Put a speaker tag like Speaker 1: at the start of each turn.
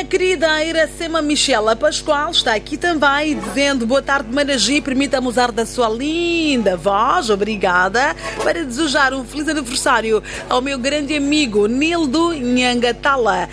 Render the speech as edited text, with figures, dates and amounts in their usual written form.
Speaker 1: querida Iracema Michela Pascoal está aqui também, dizendo boa tarde, Maragi, permita-me usar da sua linda voz, obrigada, para desejar um feliz aniversário ao meu grande amigo Nildo Nhangatala.